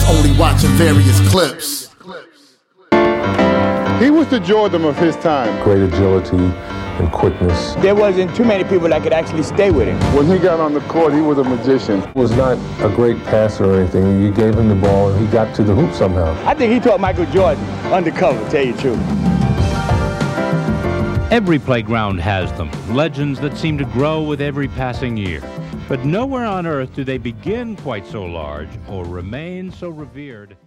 only watching various clips. He was the Jordan of his time. Great agility and quickness. There wasn't too many people that could actually stay with him. When he got on the court, he was a magician. He was not a great passer or anything. You gave him the ball and he got to the hoop somehow. I think he taught Michael Jordan undercover, to tell you the truth. Every playground has them, legends that seem to grow with every passing year. But nowhere on earth do they begin quite so large or remain so revered.